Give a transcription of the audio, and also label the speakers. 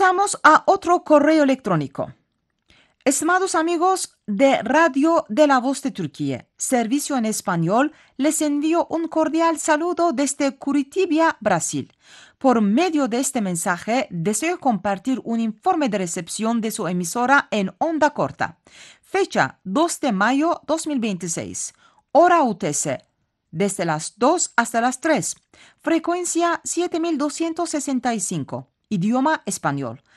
Speaker 1: Pasamos a otro correo electrónico. Estimados amigos de Radio de la Voz de Turquía, servicio en español, les envío un cordial saludo desde Curitiba, Brasil. Por medio de este mensaje, deseo compartir un informe de recepción de su emisora en onda corta. Fecha 2 de mayo 2026. Hora UTC. Desde las 2 hasta las 3. Frecuencia 7265. Idioma español.